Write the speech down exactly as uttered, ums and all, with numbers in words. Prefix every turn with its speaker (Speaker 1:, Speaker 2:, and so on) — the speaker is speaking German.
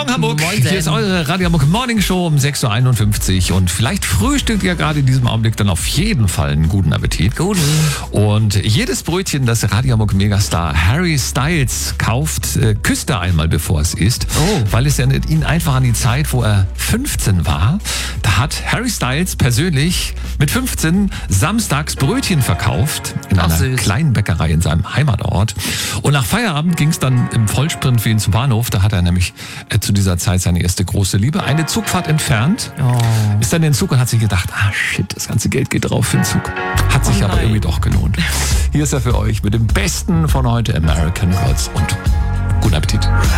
Speaker 1: Morgen, Hamburg.
Speaker 2: Moin,
Speaker 1: Hier ist eure Radio Hamburg Morning Show um sechs Uhr einundfünfzig und vielleicht frühstückt ihr gerade in diesem Augenblick dann auf jeden Fall einen guten Appetit.
Speaker 2: Guten.
Speaker 1: Und jedes Brötchen, das Radio Hamburg Megastar Harry Styles kauft, äh, küsst er einmal, bevor es isst.
Speaker 2: Oh.
Speaker 1: Weil es erinnert ihn einfach an die Zeit, wo er fünfzehn war. Da hat Harry Styles persönlich mit fünfzehn samstags Brötchen verkauft in
Speaker 2: Ach,
Speaker 1: einer
Speaker 2: süß.
Speaker 1: kleinen Bäckerei in seinem Heimatort. Und nach Feierabend ging es dann im Vollsprint für ihn zum Bahnhof. Da hat er nämlich äh, zu dieser Zeit seine erste große Liebe. Eine Zugfahrt entfernt.
Speaker 2: Oh.
Speaker 1: Ist dann in den Zug und hat sich gedacht, ah shit, das ganze Geld geht drauf für den Zug. Hat sich
Speaker 2: Oh
Speaker 1: aber
Speaker 2: nein.
Speaker 1: irgendwie doch gelohnt. Hier ist er für euch mit dem Besten von heute, American Gods, und guten Appetit.